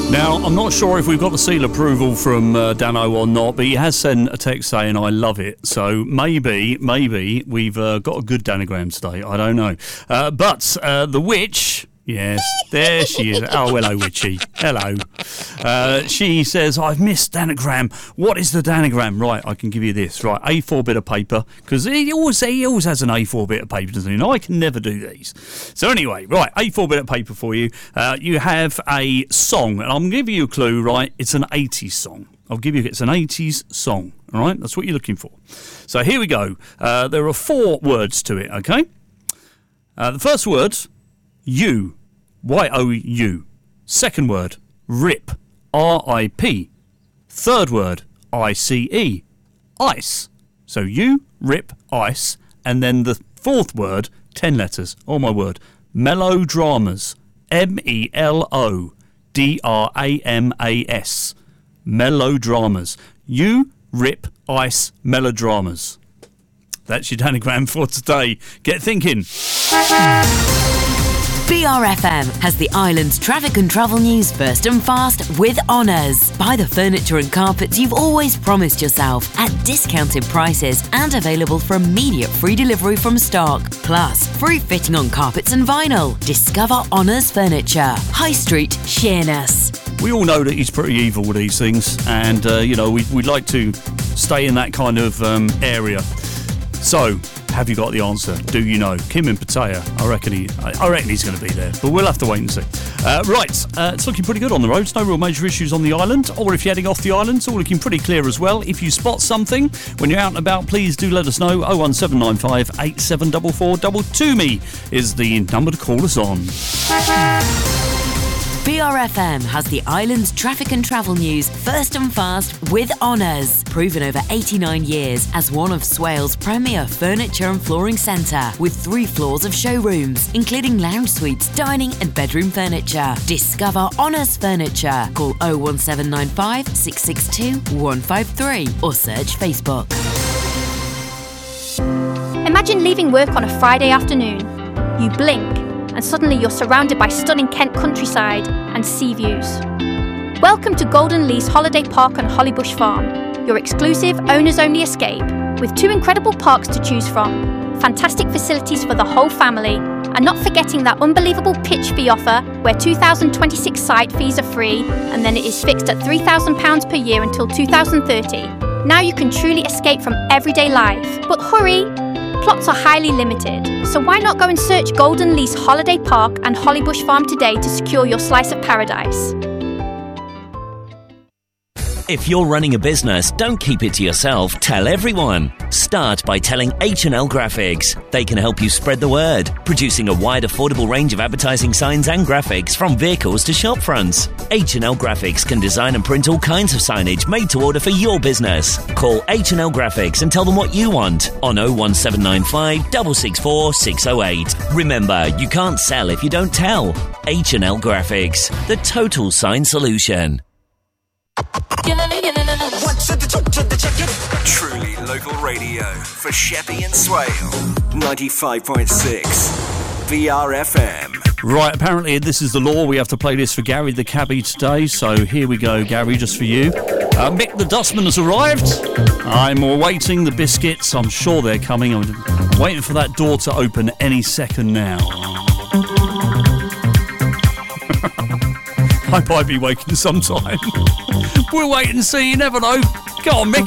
Now, I'm not sure if we've got the seal approval from Dano or not, but he has sent a text saying, I love it. So maybe we've got a good Danagram today. I don't know. But the witch... Yes, there she is. Oh, hello, Witchy. Hello. She says, I've missed Danagram. What is the Danagram? Right, I can give you this. Right, A4 bit of paper, because he always has an A4 bit of paper, doesn't he? No, I can never do these. So anyway, right, A4 bit of paper for you. You have a song, and I'm going to give you a clue, right? It's an 80s song. It's an 80s song, all right? That's what you're looking for. So here we go. There are 4 words to it, okay? The first word, you. Y-O-U. Second word, rip. R-I-P. Third word, I-C-E. Ice. So you, rip, ice. And then the fourth word, 10 letters. Oh my word. Melodramas. M-E-L-O-D-R-A-M-A-S. Melodramas. You, rip, ice, melodramas. That's your Danagram for today. Get thinking. BRFM has the island's traffic and travel news first and fast with honours. Buy the furniture and carpets you've always promised yourself at discounted prices and available for immediate free delivery from stock. Plus, free fitting on carpets and vinyl. Discover Honours Furniture. High Street, Sheerness. We all know that he's pretty evil with these things, and, we'd like to stay in that kind of area. So, have you got the answer? Do you know? Kim in Pattaya, I reckon he's going to be there, but we'll have to wait and see. It's looking pretty good on the roads. No real major issues on the island, or if you're heading off the island, it's all looking pretty clear as well. If you spot something when you're out and about, please do let us know. 01795 874422 me is the number to call us on. BRFM has the island's traffic and travel news first and fast with honours. Proven over 89 years as one of Swale's premier furniture and flooring centre, with 3 floors of showrooms, including lounge suites, dining and bedroom furniture. Discover Honours Furniture. Call 01795 662 153 or search Facebook. Imagine leaving work on a Friday afternoon. You blink, and suddenly you're surrounded by stunning Kent countryside and sea views. Welcome to Golden Lease Holiday Park on Hollybush Farm, your exclusive owners-only escape, with 2 incredible parks to choose from, fantastic facilities for the whole family, and not forgetting that unbelievable pitch fee offer where 2026 site fees are free and then it is fixed at £3,000 per year until 2030. Now you can truly escape from everyday life. But hurry! Plots are highly limited, so why not go and search Golden Lease Holiday Park and Hollybush Farm today to secure your slice of paradise. If you're running a business, don't keep it to yourself, tell everyone. Start by telling H&L Graphics. They can help you spread the word, producing a wide affordable range of advertising signs and graphics from vehicles to shop fronts. H&L Graphics can design and print all kinds of signage made to order for your business. Call H&L Graphics and tell them what you want on 01795 664 608. Remember, you can't sell if you don't tell. H&L Graphics, the total sign solution. Truly local radio for Sheppey and Swale. 95.6 BRFM. Right, apparently this is the law. We have to play this for Gary the cabbie today. So here we go, Gary, just for you. Mick the dustman has arrived. I'm awaiting the biscuits. I'm sure they're coming. I'm waiting for that door to open any second now. I might be waking sometime. We'll wait and see. You never know. Go on, Mick.